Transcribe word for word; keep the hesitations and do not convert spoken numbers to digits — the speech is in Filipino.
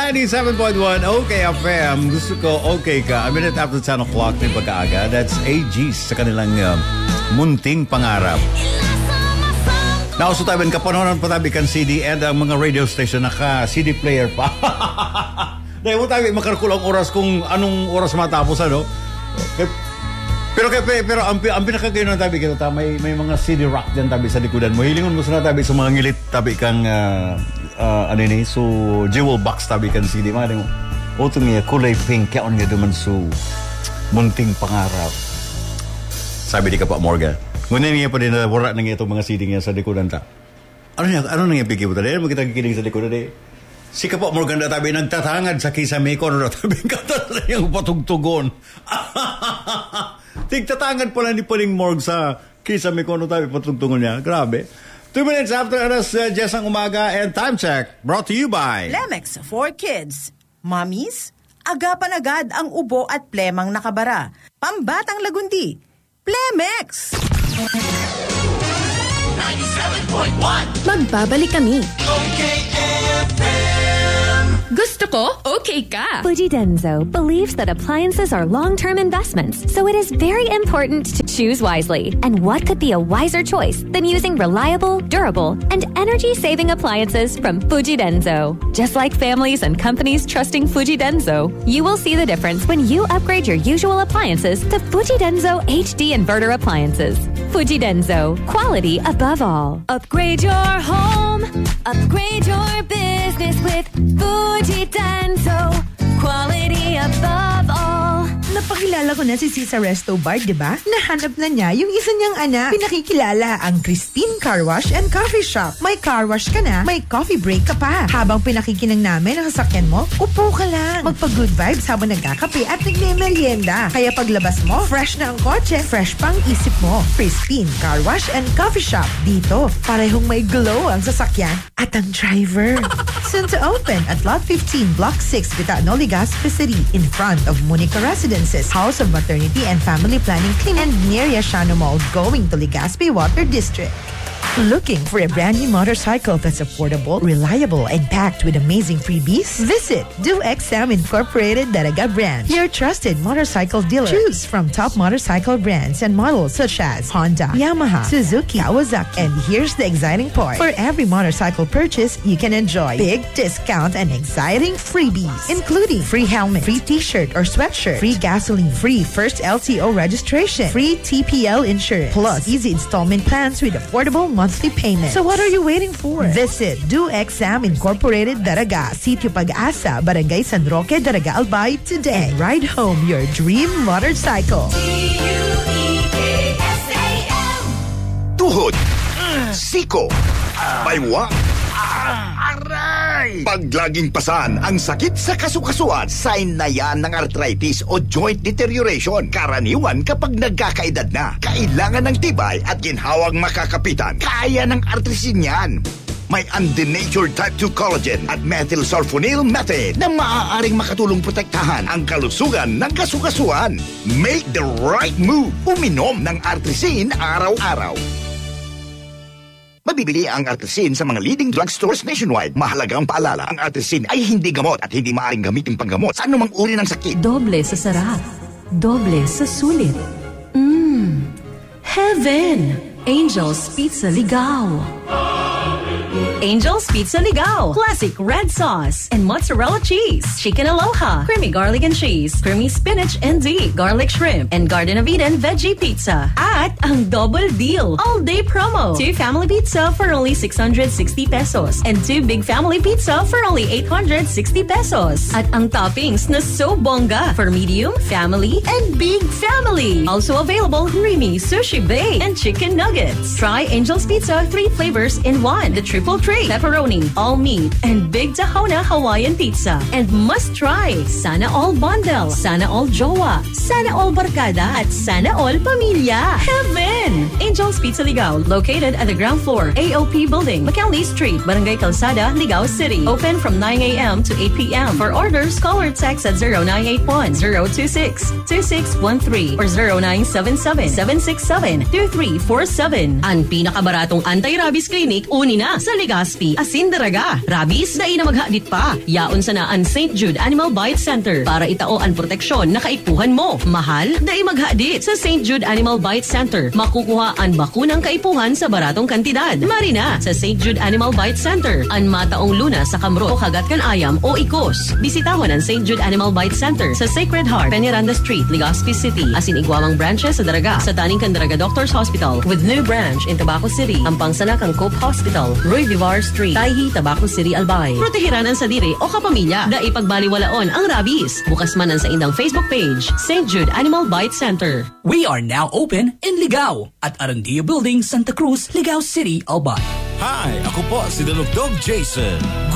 ninety-seven point one OK F M. Gusto ko okay ka. A minute after ten o'clock ng pagkaaga. That's A Gs sa kanilang uh, munting pangarap. Nauso tayo ng kapanonan patabikan C D and ang mga radio station naka-C D player pa. Dahil mo tayo makarkulang oras kung anong oras matapos, ano? Pero pero, pero ang, ang pinakagayon ng tabi kita, may, may mga C D rock dyan tabi sa likodan mo. Hilingon mo sa tabi sa mga ngilit tabi kang uh, uh, ano ni, so jewel box tabi kang C D. Mga mo, o ito niya, kulay pink, kaya nga duman so munting pangarap. Sabi di ka pa, Morgan. Ngunit niya pa din na wala na nga itong mga C D niya sa likodan ta. Ano niya, ano na nga bigay mo tayo? Ano mo kita kikinig sa likodan eh? Si Kapo Morgan na tabi nagtatangad sa Kisame ko na tabi katala yung patugtugon. Tigtatangad pala ni Paling Morg sa Kisame ko na tabi patugtugon niya. Grabe. Two minutes after alas uh, Jess ang umaga and time check brought to you by Lemex for Kids. Mommies, agapan agad ang ubo at plemang nakabara. Pambatang lagundi. Plemex! ninety-seven point one Magbabalik kami. Okay F M. Gusto ko, okay ka. Fuji Denso believes that appliances are long-term investments, so it is very important to choose wisely. And what could be a wiser choice than using reliable, durable, and energy-saving appliances from Fuji Denso? Just like families and companies trusting Fuji Denso, you will see the difference when you upgrade your usual appliances to Fuji Denso H D inverter appliances. Fuji Denso, quality above all. Upgrade your home, upgrade your business with Fuji Denso, quality above all. Napakilala ko na si Cesar Resto Bar, di ba? Nahanap na niya yung isa niyang anak. Pinakikilala ang Christine Car Wash and Coffee Shop. May car wash ka na, may coffee break ka pa. Habang pinakikinang namin ang sasakyan mo, upo ka lang. Magpa-good vibes habang nagkakape at nagme-merienda. Kaya paglabas mo, fresh na ang kotse, fresh pang isip mo. Christine Car Wash and Coffee Shop. Dito, parehong may glow ang sasakyan at ang driver. Soon to open at Lot fifteen, Block six, Vitano, Legazpi City, in front of Monica Residences, House of Maternity and Family Planning Clinic, and near Yashano Mall, going to Legazpi Water District. Looking for a brand new motorcycle that's affordable, reliable, and packed with amazing freebies? Visit Do Exam Incorporated Daraga Branch, your trusted motorcycle dealer. Choose from top motorcycle brands and models such as Honda, Yamaha, Suzuki, Kawasaki. And here's the exciting part. For every motorcycle purchase, you can enjoy big discount and exciting freebies, including free helmet, free t-shirt or sweatshirt, free gasoline, free first L T O registration, free T P L insurance, plus easy installment plans with affordable monthly payment. So what are you waiting for? Visit Do Exam Incorporated Daraga, Sitio Pag-asa, Barangay San Roque, Daraga, Albay today. And ride home your dream motorcycle. D U E K S A M. Tuhod, siko, baywa, aray! Pag laging pasan ang sakit sa kasukasuan, sign na yan ng arthritis o joint deterioration. Karaniwan kapag nagkakaedad na, kailangan ng tibay at ginhawang makakapitan. Kaya ng artrisin yan. May undenatured type two collagen at methylsulfonyl methane na maaaring makatulong protektahan ang kalusugan ng kasukasuan. Make the right move. Uminom ng artrisin araw-araw. Mabibili ang Artesin sa mga leading drugstores nationwide. Mahalagang paalala, ang Artesin ay hindi gamot at hindi maaaring gamitin panggamot sa anumang uri ng sakit. Doble sa sarap. Doble sa sulit. Mmm. Heaven! Angel's Pizza Ligaw. Angel's Pizza Ligaw. Classic red sauce and mozzarella cheese. Chicken Aloha. Creamy garlic and cheese. Creamy spinach and D. Garlic shrimp. And Garden of Eden veggie pizza. At ang double deal. All day promo. Two family pizza for only six hundred sixty pesos. And two big family pizza for only eight hundred sixty pesos. At ang toppings na so bongga. For medium, family, and big family. Also available Remy, Sushi Bay, and Chicken Nuggets. Try Angel's Pizza three flavors in one. The triple tray, pepperoni, all meat, and Big Tahona Hawaiian Pizza. And must try Sana All Bundle, Sana All Jowa, Sana All Barkada, at Sana All Pamilya. Heaven! Angel's Pizza Ligaw, located at the ground floor, A O P Building, McKinley Street, Barangay Calzada, Ligaw City. Open from nine a.m. to eight p.m. For orders, call or text at zero nine eight one, zero two six, two six one three or zero nine seven seven, seven six seven, two three four seven. Ang pinakabaratong anti-rabies clinic, uni na sa Ligaw Legazpi, asin daraga. Rabies, dai na maghadit pa. Yaon sa naan Saint Jude Animal Bite Center para itao ang proteksyon na kaipuhan mo. Mahal, dai maghadit. Sa Saint Jude Animal Bite Center, makukuha ang bakunang kaipuhan sa baratong kantidad. Marina, sa Saint Jude Animal Bite Center, ang mataong luna sa kamro o kagat kan ayam o ikos. Bisitahon ang Saint Jude Animal Bite Center sa Sacred Heart, Peñaranda Street, Legazpi City. Asin igwamang branches sa Daraga, sa Taning Candaraga Doctors Hospital with new branch in Tabaco City. Ang pangsanak ang Cope Hospital, Roy Vivar Street, Taihi, Tabaco City, Albay. Protehiran ang sadiri o kapamilya. Da ipagbaliwalaon ang rabies. Bukas man ang sa indang Facebook page, Saint Jude Animal Bite Center. We are now open in Ligao at Arandia Building, Santa Cruz, Ligao City, Albay. Hi, ako po si Dalugdog Jason.